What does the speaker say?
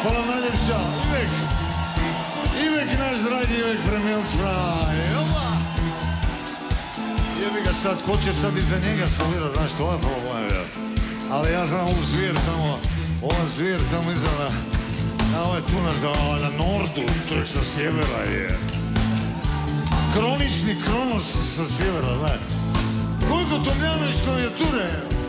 Hvala najljepša, Ivek naš dragi Ivek Premijelc pravi. Jebi ga sad, ko će sad iza njega solirat, znaš, to je problem. Ali ja znam ovu zvijer tamo, ova zvijer tamo iza ovo je tu na nordu, čovjek sa sjevera je. Kronični Kronos sa sjevera, znaš. Gojko Tomljanović klavijature.